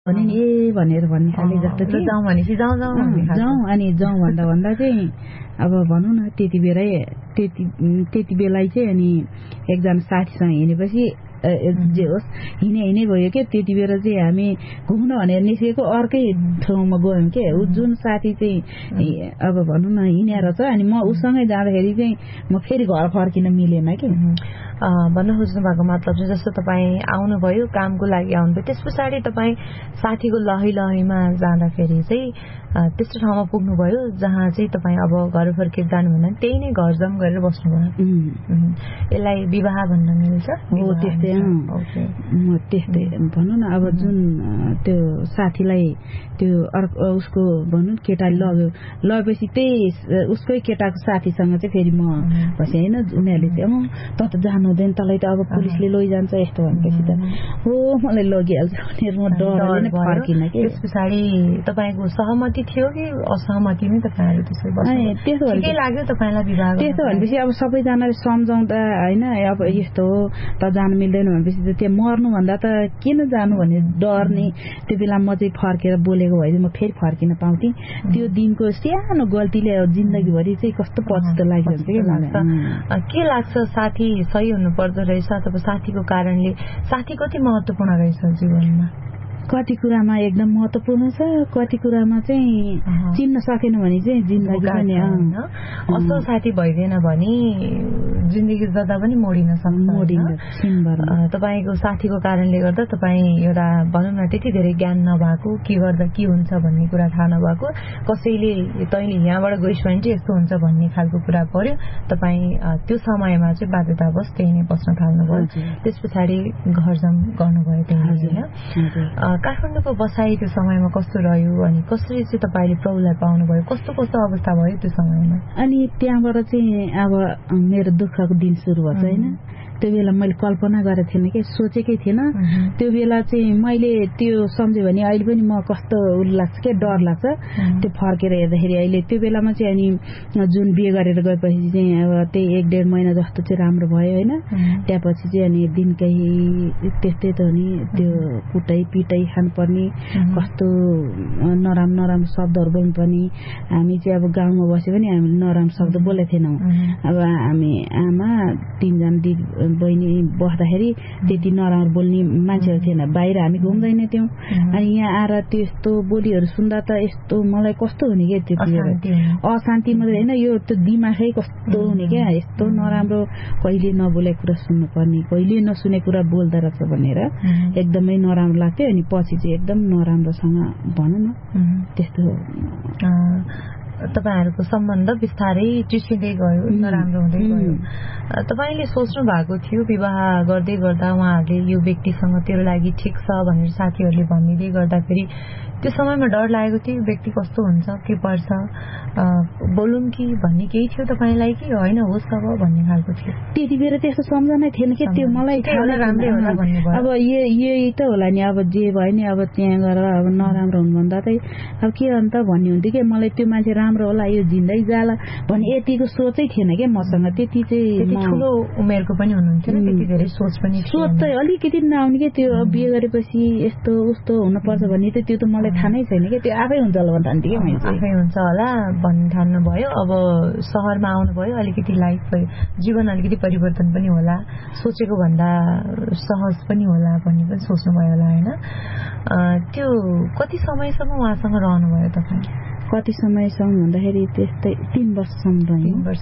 भने नि ए भनेर भन्ने खाले जस्तो कि जाउँ भनेपछि जाउँ अनि जाउँ भन्दा चाहिँ अब भनौँ न त्यति बेलै चाहिँ अनि एकजना साथीसँग हिँडेपछि जे होस् हिँडे भयो के त्यति बेला चाहिँ हामी घुम्न भनेर निस्केको अर्कै ठाउँमा गयौँ के जुन साथी चाहिँ अब भनौँ न हिँडेर छ अनि म उसँगै जाँदाखेरि चाहिँ म फेरि घर फर्किन मिलेन के भन्न खोज्नु भएको मतलब चाहिँ जस्तो तपाईँ आउनुभयो कामको लागि आउनुभयो त्यस पछाडि तपाईँ साथीको लहीमा जाँदाखेरि चाहिँ त्यस्तो ठाउँमा पुग्नुभयो जहाँ चाहिँ तपाईँ अब घर फर्केर जानुभन्दा त्यही नै घर जम गरेर बस्नुभयो यसलाई विवाह भन्न मिल्छ हो त्यस्तै भनौँ न अब जुन त्यो साथीलाई त्यो उसको भनौँ केटाले लगेपछि त्यही उसकै केटाको साथीसँग चाहिँ फेरि म बसेँ होइन उनीहरूले चाहिँ त जानु हुँदैन तँलाई त अब पुलिसले लैजान्छ यस्तो भनेपछि त हो मलाई लगिहाल्छ भनेर म डरले फर्किन कि त्यस पछाडि तपाईँको सहमति थियो कि असहमति नै तपाईँहरू त्यसै लाग्यो तपाईँलाई विवाह त्यस्तो भनेपछि अब सबैजनाले सम्झाउँदा होइन अब यस्तो हो त जानु मिल्दैन भनेपछि त त्यहाँ मर्नुभन्दा त किन जानु भन्ने डर्ने त्यो बेला म चाहिँ फर्केर बोलेको भए म फेरि फर्किन पाउँथेँ त्यो दिनको सानो गल्तीले जिन्दगीभरि चाहिँ कस्तो पछुतो लागिरहन्छ के लाग्छ साथी सही हुनुपर्दो रहेछ अथवा साथीको कारणले साथी कति महत्त्वपूर्ण रहेछ जीवनमा कति कुरामा एकदम महत्त्वपूर्ण छ कति कुरामा चाहिँ चिन्न सकेन भने चाहिँ जिन्दगी पनि असल साथी भइदिएन भने जिन्दगी जता पनि मोडिन सक्छ तपाईँको साथीको कारणले गर्दा तपाईँ एउटा भनौँ न त्यति धेरै ज्ञान नभएको के गर्दा के हुन्छ भन्ने कुरा थाहा नभएको कसैले तैँले यहाँबाट गइस् भने चाहिँ यस्तो हुन्छ भन्ने खालको कुरा पर्यो तपाईँ त्यो समयमा चाहिँ बाध्यतावश त्यही नै बस्न थाल्नुभयो त्यस पछाडि घर जम गर्नुभयो त्यही होइन काठमाडौँको बसाई त्यो समयमा कस्तो रह्यो अनि कसरी चाहिँ तपाईँले प्रभुलाई पाउनुभयो कस्तो अवस्था भयो त्यो समयमा अनि त्यहाँबाट चाहिँ अब मेरो दुःखको दिन सुरु भएको होइन त्यो बेला मैले कल्पना गरेको थिएन कि सोचेकै थिएन त्यो बेला चाहिँ मैले त्यो सम्झेँ भने अहिले पनि म कस्तो लाग्छ के डर लाग्छ त्यो फर्केर हेर्दाखेरि अहिले त्यो बेलामा चाहिँ अनि जुन बिहे गरेर गएपछि चाहिँ अब त्यही 1-1.5 महिना जस्तो चाहिँ राम्रो भयो होइन त्यहाँपछि चाहिँ अनि दिनकै त्यस्तै त हो नि त्यो कुटै पिटै खानुपर्ने कस्तो नराम्रो शब्दहरू बोल्नुपर्ने हामी चाहिँ अब गाउँमा बसे पनि हामी नराम्रो शब्द बोलेको थिएनौँ अब हामी आमा 3 जना दिदी बहिनी बस्दाखेरि त्यति नराम्रो बोल्ने मान्छेहरू थिएन बाहिर हामी घुम्दैन थियौँ अनि यहाँ आएर त्यस्तो बोलीहरू सुन्दा त यस्तो मलाई कस्तो हुने क्या त्यो अशान्ति मात्रै होइन यो त्यो दिमागै कस्तो हुने क्या यस्तो नराम्रो कहिले नबोलेको कुरा सुन्नुपर्ने कहिले नसुने कुरा बोल्दो रहेछ भनेर एकदमै नराम्रो लाग्थ्यो अनि पछि चाहिँ एकदम नराम्रोसँग भनौँ न त्यस्तो तपाईहरुको सम्बन्ध बिस्तारै चिसिँदै गयो नराम्रो हुँदै गयो तपाईले सोच्नु भएको थियो विवाह गर्दै गर्दा उहाँहरूले यो व्यक्तिसँग तेरो लागि ठीक छ भनेर साथीहरूले भन्दिदै गर्दाखेरि त्यो समयमा डर लागेको थियो व्यक्ति कस्तो हुन्छ के पर्छ बोलौं कि भन्ने केही थियो तपाईलाई कि हैन होस् अब भन्ने खालको थियो त्यति बेर त्यस्तो सम्झनै थिएन कि त्यो मलाई थाहा राम्रै होला भन्ने भयो अब यही त होला नि अब जे भयो नि अब त्यहाँ गएर अब नराम्रो हुनु भन्दा चाहिँ अब के अन्त भन्ने हुन्थ्यो कि मलाई त्यो मान्छे राम्रो होला यो जिन्दै जाला भन्ने यतिको सोचै थिएन के मसँग त्यति चाहिँ ठुलो उमेरको पनि हुनुहुन्थ्यो त्यति धेरै सोच पनि सोच चाहिँ अलिकति नआउने के त्यो बिहे गरेपछि यस्तो उस्तो हुनुपर्छ भन्ने त त्यो त मलाई थाहा नै छैन कि त्यो आफै हुन्छ होला भन्थे के मैले आफै हुन्छ होला भन्ने ठान्नु भयो अब शहरमा आउनु भयो अलिकति लाइफ जीवन अलिकति परिवर्तन पनि होला सोचेको भन्दा सहज पनि होला भन्ने पनि सोच्नु भयो होला हैन त्यो कति समयसम्म उहाँसँग रहनु भयो तपाईँ कति समयसम्म भन्दाखेरि त्यस्तै 3 वर्षसम्म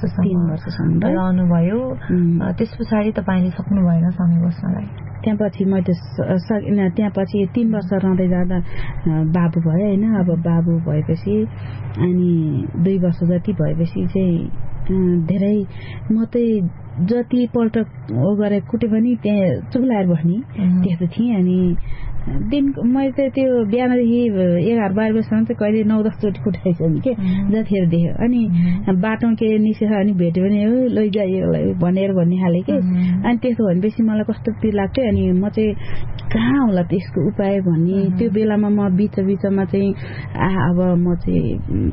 रहनु भयो त्यस पछाडि तपाईले सक्नु भएन सँगै बस्नलाई त्यहाँपछि मैले त्यहाँपछि 3 वर्ष रहँदै जाँदा बाबु भयो हैन अब बाबु भएपछि अनि 2 वर्ष जति भएपछि चाहिँ धेरै म चाहिँ जति पल्ट गरे कुटे पनि त्यहाँ चुलाएर बस्ने त्यस्तो थिएँ अनि दिन मैले चाहिँ त्यो बिहानदेखि 11-12 बजीसम्म चाहिँ कहिले 9-10 चोटि कुटाइछ नि के जतिखेर देख्यो अनि बाटो के निस्केछ अनि भेट्यो भने लैजायो भनेर भन्ने खाले के अनि त्यसो भनेपछि मलाई कस्तो पिर लाग्थ्यो अनि म चाहिँ कहाँ होला त्यसको उपाय भन्ने त्यो बेलामा म बिचमा चाहिँ अब म चाहिँ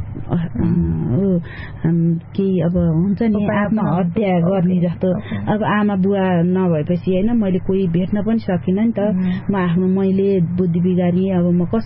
के अब हुन्छ नि आत्महत्या गर्ने जस्तो अब आमा बुवा नभएपछि हैन मैले कोही भेट्न पनि सकिनँ नि त म आफ्नो मैले मैले बुद्धि बिगारी अब म